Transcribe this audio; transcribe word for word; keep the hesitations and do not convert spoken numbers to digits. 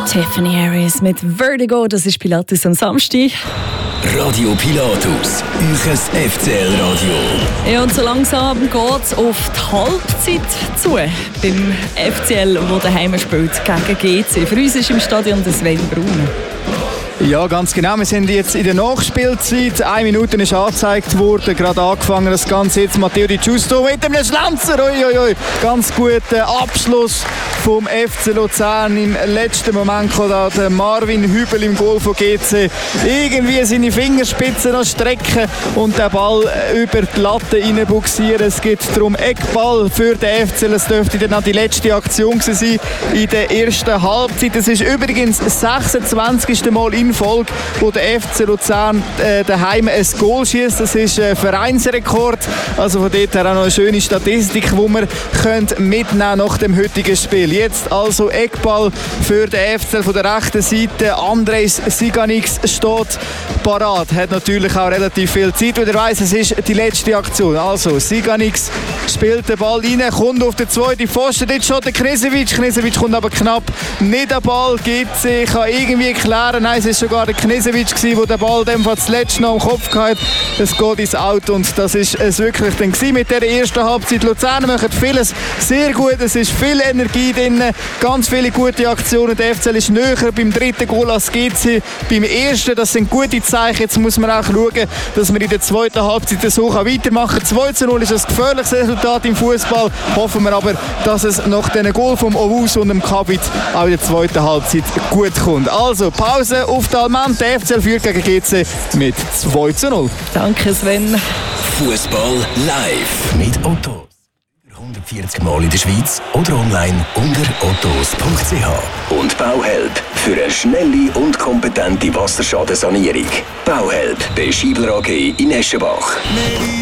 Tiffany Harris mit Vertigo, das ist Pilatus am Samstag. Radio Pilatus, euch F C L-Radio. Ja, und so langsam geht es auf die Halbzeit zu beim F C L, der daheim spielt gegen G C. Für uns ist im Stadion der Sven Brun. Ja, ganz genau. Wir sind jetzt in der Nachspielzeit. Eine Minute ist angezeigt worden. Gerade angefangen das Ganze jetzt Matteo Di Giusto mit einem Schlanzer. Ui, ui, ui. Ganz guter Abschluss vom F C Luzern. Im letzten Moment kommt da der Marvin Hübel im Goal von G C irgendwie seine Fingerspitzen noch strecken und den Ball über die Latte reinbuxieren. Es gibt darum Eckball für den F C L. Es dürfte dann auch die letzte Aktion sein in der ersten Halbzeit. Es ist übrigens das sechsundzwanzigste Mal in Folge, wo der F C Luzern äh, daheim ein Goal schießt. Das ist ein Vereinsrekord. Also von dort her auch noch eine schöne Statistik, die wir mitnehmen nach dem heutigen Spiel. Jetzt also Eckball für den F C L von der rechten Seite. Andres Siganix steht parat. Hat natürlich auch relativ viel Zeit, weil er weiss, es ist die letzte Aktion. Also Siganix spielt den Ball rein, kommt auf den zweiten Pfosten. Dort steht der Knežević. Knežević kommt aber knapp nicht an den Ball. G C kann irgendwie klären. Nein, es ist sogar der Knežević, der den Ball das letzte noch am Kopf hatte. Es geht ins Out und das ist es wirklich dann gewesen mit der ersten Halbzeit. Luzern macht vieles sehr gut. Es ist viel Energie drin, ganz viele gute Aktionen. Der F C L ist näher beim dritten Goal als G C beim ersten. Das sind gute Zeichen. Jetzt muss man auch schauen, dass wir in der zweiten Halbzeit so weitermachen kann. zwei zu null ist ein gefährliches Resultat im Fußball. Hoffen wir aber, dass es nach dem Goal vom Owusu und dem Kabit auch in der zweiten Halbzeit gut kommt. Also Pause auf die Almend. Der F C L führt gegen G C mit zwei zu null. Danke Sven. Fußball live mit Ottos. hundertvierzig Mal in der Schweiz oder online unter ottos punkt c h. Und Bauhelp für eine schnelle und kompetente Wasserschadensanierung. Bauhelp bei Schiebler A G in Eschenbach.